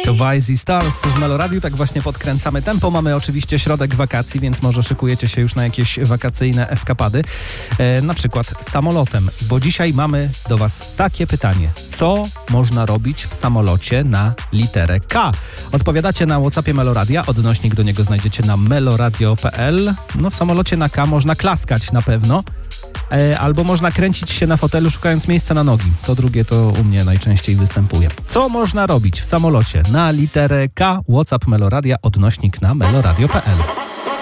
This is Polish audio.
To Vice Stars w Meloradiu, tak właśnie podkręcamy tempo. Mamy oczywiście środek wakacji, więc może szykujecie się już na jakieś wakacyjne eskapady, na przykład samolotem, bo dzisiaj mamy do Was takie pytanie. Co można robić w samolocie na literę K? Odpowiadacie na WhatsAppie Meloradia, odnośnik do niego znajdziecie na meloradio.pl. No w samolocie na K można klaskać na pewno, albo można kręcić się na fotelu szukając miejsca na nogi. To drugie to u mnie najczęściej występuje. Co można robić w samolocie na literę K? WhatsApp Meloradia, odnośnik na meloradio.pl.